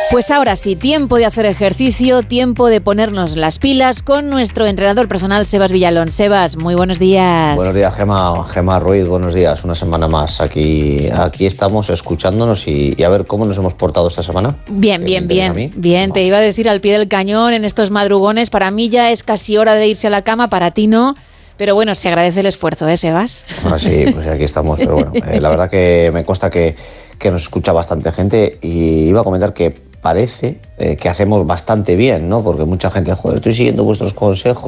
Pues ahora sí, tiempo de hacer ejercicio, tiempo de ponernos las pilas con nuestro entrenador personal, Sebas Villalón. Sebas, muy buenos días. Buenos días, Gemma Ruiz, buenos días. Una semana más. Aquí estamos escuchándonos y a ver cómo nos hemos portado esta semana. Bien. Te iba a decir al pie del cañón en estos madrugones. Para mí ya es casi hora de irse a la cama, para ti no. Pero bueno, se agradece el esfuerzo, Sebas? Ahora sí, pues aquí estamos. Pero bueno, la verdad que me consta que nos escucha bastante gente y iba a comentar que parece que hacemos bastante bien, ¿no? Porque mucha gente, joder, estoy siguiendo vuestros consejos,